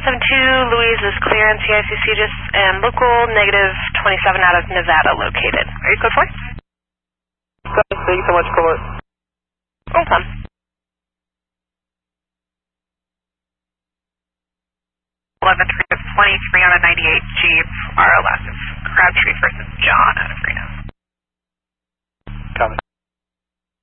172, Louise is clear in CICC just and local, negative 27 out of Nevada located. Are you code 4? Thank you so much, code 4. Okay. Trip 23 on a 98 Jeep, RLS of Crabtree versus John out of Reno. Copy.